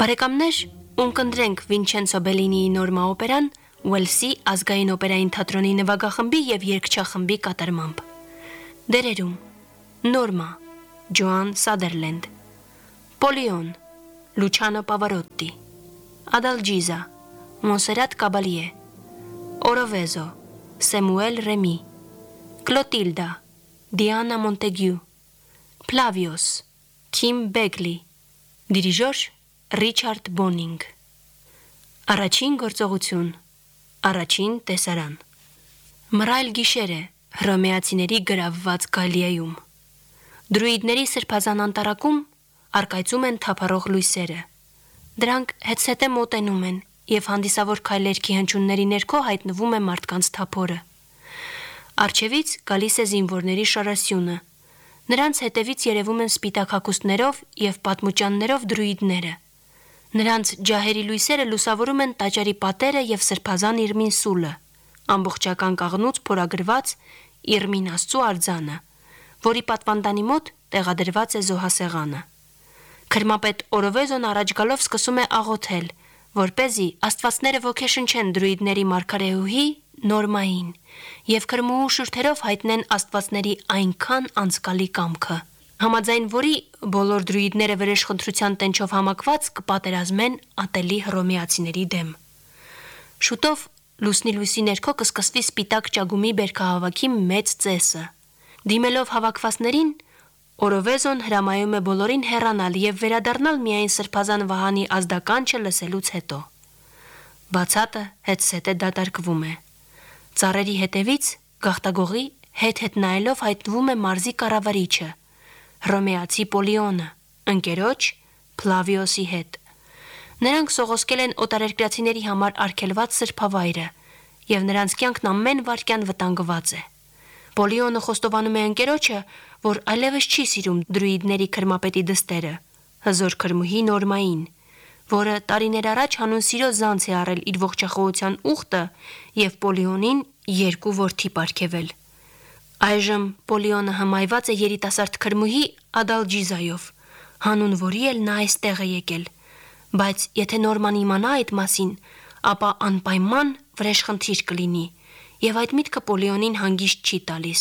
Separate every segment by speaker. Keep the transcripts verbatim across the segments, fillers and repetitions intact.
Speaker 1: Բարեկամներ, ունկնդրենք Վինչենցո Բելինիի Նորմա օպերան Ուելսի ազգային օպերային թատրոնի նվագախմբի և երգչախմբի կատարմամբ։ Դերերում Նորմա Ջոան Սադերլենդ, Պոլիոն Լուչանո Պավարոտտի, Ադալջիզա Մոնսերատ Կաբալիե, Օրովեզո Սեմուել Ռեմի, Կլոտիլդա Դիանա Մոնտեգյու, Պլավիոս Քիմ Բեգլի, Դիրիժոր Ռիչարդ Բոնինգ։ Առաջին գործողություն, առաջին տեսարան։ Մռայլ գիշեր է հռոմեացիների գրավված Գալիայում։ Դրուիդների սրբազան անտառակում առկայծում են թափառող լույսերը։ Դրանք հետսետե մոտենում են և հանդիսավոր քայլերքի հնչյունների ներքո հայտնվում է մարդկանց թափորը։ Առջևից գալիս է զինվորների շարասյունը։ Նրանց հետևից երևում են սպիտակ հագուստներով և պատմուճաններով դրուիդները։ Նրանց ջահերի լույսերը լուսավորում են տաճարի պատերը և սրբազան Իրմին սուլը, ամբողջական կաղնուց փորագրված Իրմին Աստծու արձանը, որի պատվանդանի մոտ տեղադրված է զոհասեղանը։ Քրմապետ Օրովեզոն առաջ գալով սկսում է աղոթել, որպեսզի աստվածները ոգեշնչեն դրուիդների մարգարեուհի Նորմային և քրմուհու շուրթերով հայտնեն աստվածների այնքան անցկալի կամքը, համաձայն որի բոլոր դրուիդները վրեժխնդրության տենչով համակված կպատերազմեն ատելի հռոմեացիների դեմ։ Շուտով լուսնի լույսի ներքո կսկսվի սպիտակ ճագումի բերքահավաքի մեծ ծեսը։ Դիմելով հավաքվածներին, Օրովեզոն հրամայում է բոլորին հեռանալ և վերադառնալ միայն սրբազան վահանի ազդականչը լսելուց հետո։ Բացատը հետզհետե դատարկվում է։ Ծառերի հետևից գաղտագողի հետ-հետ նայելով հայտնվում է մարզի կառավարիչը, հռոմեացի Պոլիոնը, ընկերոջ Պլավիոսի հետ։ Նրանք սողոսկել են օտարերկրացիների համար արգելված սրբավայրը, և նրանց կյանքն ամեն վայրկյան վտանգված է։ Պոլիոնը խոստովանում է ընկերոջը, որ այլևս չի սիրում դրուիդների քրմապետի դստերը, հզոր քրմուհի Նորմային, որը տարիներ առաջ հանուն սիրո զանց է առել իր ողջախոհության ուխտը և Պոլիոնին երկու որդի պարգևել։ Այժմ Պոլիոնը հմայված է երիտասարդ քրմուհի Ադալջիզայով, հանուն որի էլ նա այստեղ է եկել, բայց եթե Նորման իմանա այդ մասին, ապա անպայման վրեժխնդիր կլինի, և այդ միտքը Պոլիոնին հանգիստ չի տալիս։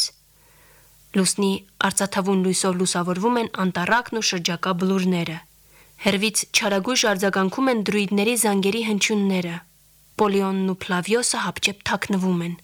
Speaker 1: Լուսնի արծաթավուն լույսով լուսավորվում են անտառակն ու շրջակա բլուրները։ Հեռվից չարագույժ արձագանքում են դրուիդների զանգերի հնչյունները։ Պոլիոնն ու Պլավիոսը հապճեպ թաքնվում են։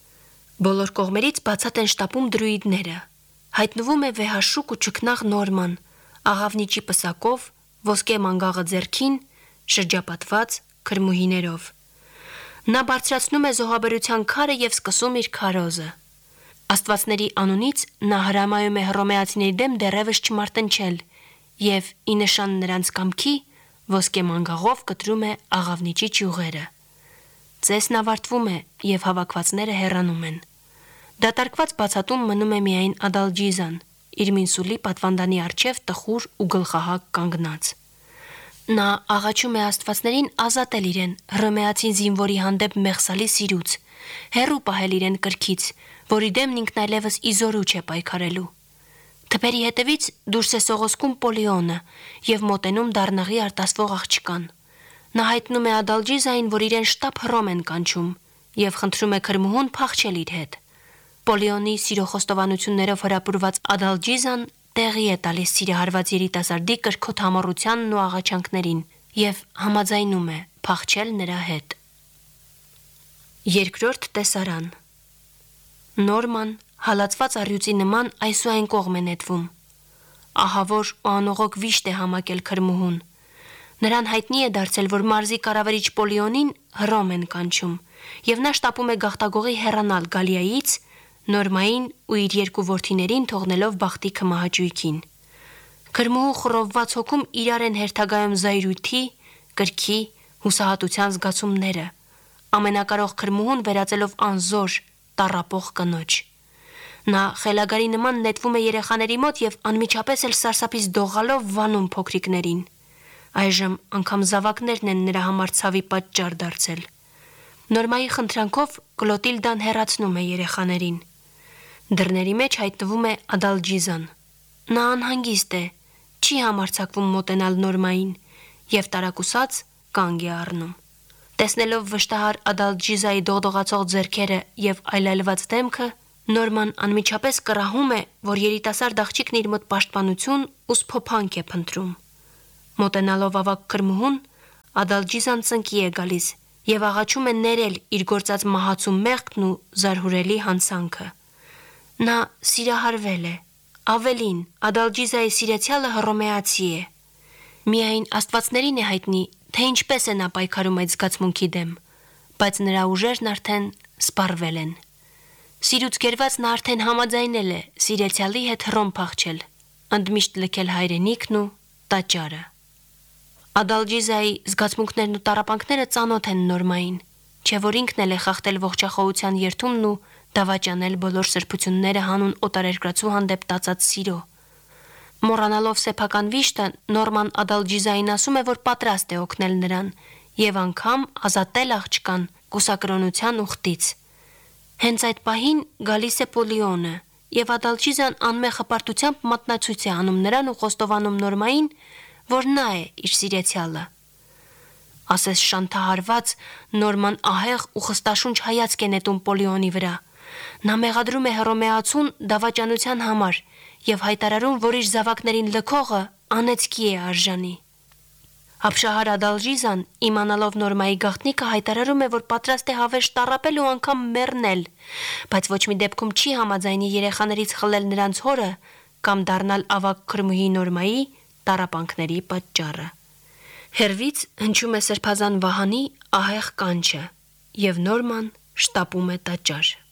Speaker 1: Բոլոր կողմերից բացատ են շտապում դրուիդները։ Հայտնվում է վեհաշուկ ու ճգնաղ Նորման, աղավնիճի պսակով, ոսկե մանգաղը ձեռքին, շրջապատված քրմուհիներով։ Նա բարձրացնում է զոհաբերության քարը և սկսում իր քարոզը։ Աստվածների անունից նա հրամայում է հռոմեացիների դեմ դեռևս չմարտնչել և ի նշան նրանց կամքի ոսկե մանգաղով կտրում է աղավնիճի ճյուղերը։ Ծեսն ավարտվում է և հավաքվածները հեռանում են։ Դատարկված բացատում մնում է միայն Ադալջիզան, Իրմին սուլի պատվանդանի առջև տխուր ու գլխահակ կանգնած։ Նա աղաչում է աստվածներին ազատել իրեն հռոմեացի զինվորի հանդեպ մեղսալի սիրուց, հեռու պահել իրեն կրքից, որի դեմն ինքն այլևս իզորու չէ պայքարելու։ Թփերի հետևից դուրս է սողոսկում Պոլիոնը և մոտենում դառնաղի արտասվող աղջկան։ Նա հայտնում է Ադալջիզային, որ իրեն շտապ Հռոմ են կանչում, և խնդրում է քրմուհուն փախչել իր հետ։ Պոլիոնի սիրո խոստովանություններով հրապուրված Ադալջիզան տեղի է տալիս սիրահարված երիտասարդի կրքոտ համառությանն ու աղաչանքներին և համաձայնում է փախչել նրա հետ։ Երկրորդ տեսարան։ Նորման հալածված առյուծի նման այսուայն կողմ է նետվում։ Ահավոր ու անողոք վիշտ է համակել քրմուհուն։ Նրան հայտնի է դարձել, որ մարզի կառավարիչ Պոլիոնին Հռոմ են կանչում, և նա շտապում է գաղտագողի հեռանալ Գալիայից, Նորմային ու իր երկու որդիներին թողնելով բախտի քմահաճույքին։ Քրմուհու խռովված հոգում իրար են հերթագայում զայրույթի, կրքի, հուսահատության զգացումները, ամենակարող քրմուհուն վերածելով անզոր, տառապող կնոջ։ Նա խելագարի նման նետվում է երեխաների մոտ և անմիջապես էլ սարսափից դողալով վանում փոքրիկներին։ Այժմ անգամ զավակներն են նրա համար ցավի պատճառ դարձել։ Նորմայի խնդրանքով Կլոտիլդան հեռացնում է երեխաներին։ Դռների մեջ հայտնվում է Ադալջիզան։ Նա անհանգիստ է, չի համարձակվում մոտենալ Նորմային եւ տարակուսած կանգ է առնում։ Տեսնելով վշտահար Ադալջիզայի դողդողացող ձեռքերը եւ այլայլված դեմքը, Նորման անմիջապես կռահում է, որ երիտասարդ աղջիկն իր մոտ պաշտպանություն ու սփոփանք է փնտրում։ Մոտենալով ավագ քրմուհուն, Ադալջիզան ծնկի է գալիս եւ աղաչում է ներել իր գործած մահացու մեղքն ու զարհուրելի հանցանքը։ Նա սիրահարվել է, ավելին, Ադալջիզայի սիրեցյալը հռոմեացի է։ Միայն աստվածներին է հայտնի, թե ինչպես է նա պայքարում այդ զգացմունքի դեմ, բայց նրա ուժերն արդեն սպառվել են։ Սիրուց գերված նա արդեն համաձայնել է սիրեցյալի հետ հռոմ փախչել, ընդմիշտ լքել հայրենիքն ու տաճարը։ Ադալջիզայի զգացմունքներն ու տառապանքները ծանոթ են Նորմային, չէ որ ինքն էլ է խախտել ողջախոհության երթումն ու դավաճանել բոլոր սրբությունները հանուն օտարերկրացու հանդեպ տածած սիրո։ Մոռանալով սեփական վիշտը, Նորման Ադալջիզային ասում է, որ պատրաստ է օգնել նրան եւ անգամ ազատել աղջկան կուսակրոնության ուխտից։ Հենց այդ պահին գալիս է Պոլիոնը եւ Ադալջիզան անմեղ հպարտությամբ մատնացույց է անում նրան ու խոստովանում Նորմային, որ նա է իր սիրեցյալը։ Ասես շանթահարված, Նորման ահեղ ու խստաշունչ հայացք է նետում Պոլիոնի վրա։ Նա մեղադրում է հռոմեացուն դավաճանության համար եւ հայտարարում, որ իր զավակներին լքողը անեծքի է արժանի։ Հապշահար Ադալջիզան, իմանալով Նորմայի գաղտնիքը, հայտարարում է, որ պատրաստ է հավերժ տառապել ու անգամ մեռնել, բայց ոչ մի դեպքում չի համաձայնի երեխաներից խլել նրանց հորը կամ դառնալ ավագ քրմուհի Նորմայի տառապանքների պատճառը։ Հեռվից հնչում է սրբազան վահանի ահեղ կանչը, եւ Նորման շտապում է տաճար։